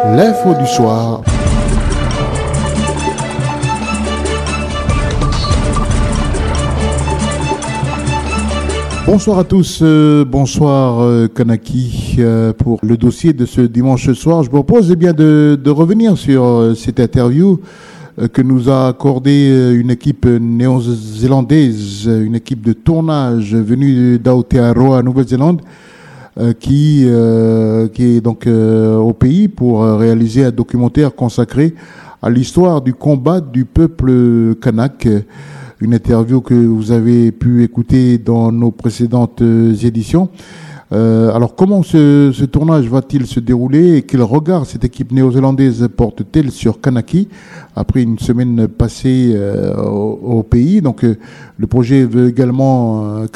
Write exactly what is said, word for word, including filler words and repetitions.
L'info du soir. Bonsoir à tous, euh, bonsoir euh, Kanaki. Euh, pour le dossier de ce dimanche soir, je vous propose eh bien, de, de revenir sur euh, cette interview euh, que nous a accordé euh, une équipe néo-zélandaise, une équipe de tournage venue d'Aotearoa, Nouvelle-Zélande, euh, qui, euh, qui est donc euh, au pays pour euh, réaliser un documentaire consacré à l'histoire du combat du peuple kanak. Une interview que vous avez pu écouter dans nos précédentes éditions. Euh, alors, comment ce, ce tournage va-t-il se dérouler et quel regard cette équipe néo-zélandaise porte-t-elle sur Kanaki après une semaine passée euh, au, au pays? Donc, euh, le projet veut également euh,